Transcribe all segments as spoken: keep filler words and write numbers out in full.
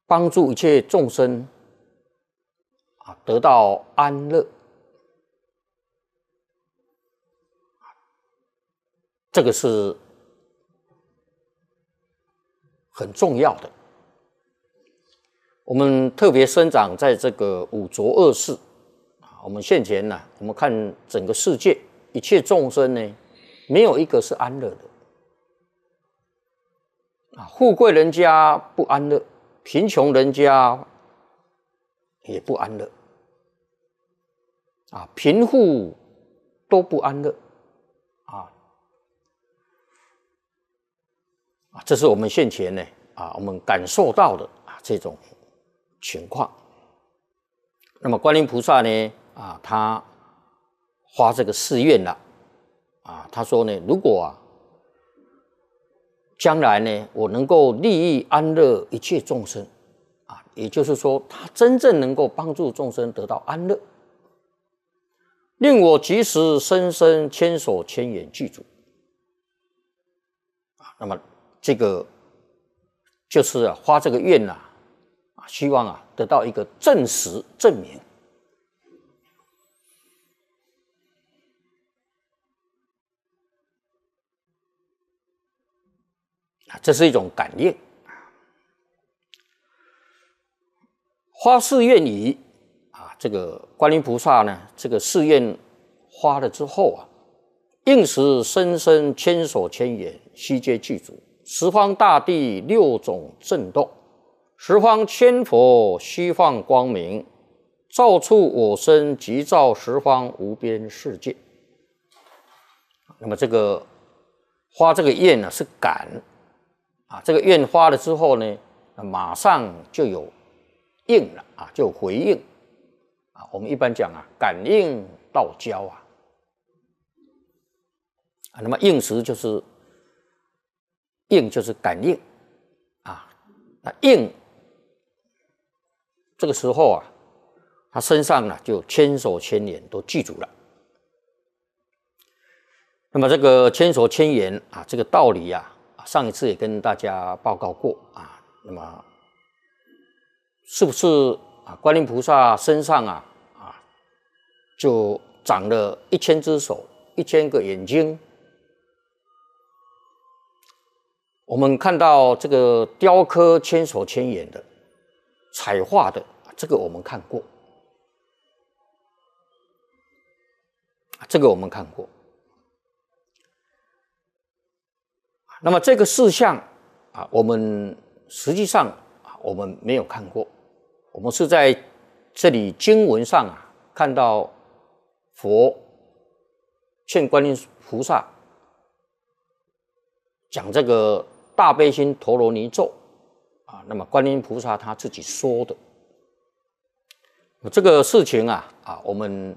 帮助一切众生啊得到安乐。这个是很重要的。我们特别生长在这个五浊恶世啊，我们现前呢、啊，我们看整个世界一切众生呢，没有一个是安乐的啊。富贵人家不安乐，贫穷人家也不安乐啊，贫富都不安乐啊。啊，这是我们现前呢啊，我们感受到的啊这种情况。那么观音菩萨呢啊，他发这个誓愿了啊，他说呢，如果啊将来呢，我能够利益安乐一切众生啊，也就是说，他真正能够帮助众生得到安乐，令我即时生生千手千眼具足啊。那么这个就是啊，发这个愿呐、啊，希望啊得到一个证实证明。啊，这是一种感应。发誓愿已啊，这个观音菩萨呢，这个誓愿发了之后啊，应时生生千手千眼悉皆具足。十方大地六种震动，十方千佛悉放光明，照出我身，即照十方无边世界。那么这个发这个愿呢，是感啊，这个愿发了之后呢，马上就有应了啊，就有回应啊。我们一般讲啊，感应道交啊，啊，那么应时就是应就是感应啊，那应这个时候啊，他身上呢就千手千眼都具足了。那么这个千手千眼啊，这个道理啊，上一次也跟大家报告过啊。那么是不是啊？观音菩萨身上啊啊，就长了一千只手，一千个眼睛？我们看到这个雕刻千手千眼的、彩画的，这个我们看过，这个我们看过。那么这个事项啊，我们实际上啊，我们没有看过，我们是在这里经文上啊看到佛劝观音菩萨讲这个大悲心陀罗尼咒啊，那么观音菩萨他自己说的这个事情啊啊，我们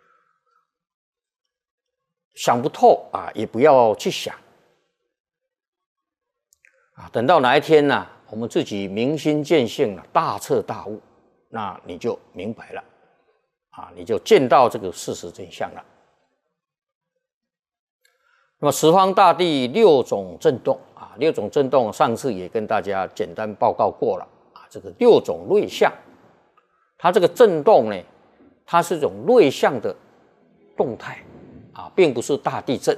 想不透啊，也不要去想啊。等到哪一天呢、啊，我们自己明心见性了，大彻大悟，那你就明白了啊，你就见到这个事实真相了。那么十方大地六种震动啊，六种震动上次也跟大家简单报告过了啊。这个六种瑞相，它这个震动呢，它是一种瑞相的动态啊，并不是大地震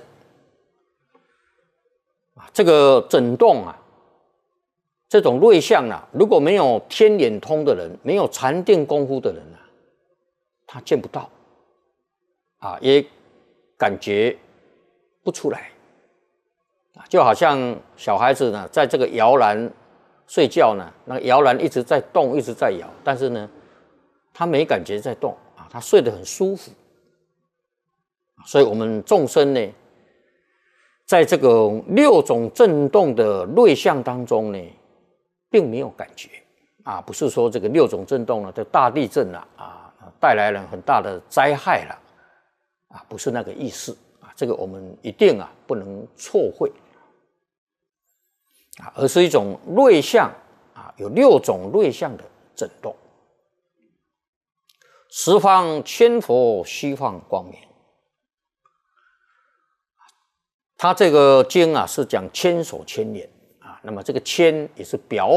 啊。这个震动啊，这种瑞相啊，如果没有天眼通的人，没有禅定功夫的人啊，他见不到啊，也感觉不出来啊。就好像小孩子呢，在这个摇篮睡觉呢，那个摇篮一直在动，一直在摇，但是呢，他没感觉在动啊，他睡得很舒服。所以我们众生呢，在这个六种震动的瑞相当中呢，并没有感觉啊，不是说这个六种震动呢，这大地震了啊，带来了很大的灾害了啊，不是那个意思啊，这个我们一定啊不能错会啊，而是一种瑞相啊，有六种瑞相的震动，十方千佛悉放光明。他这个经啊是讲千手千眼啊，那么这个千也是表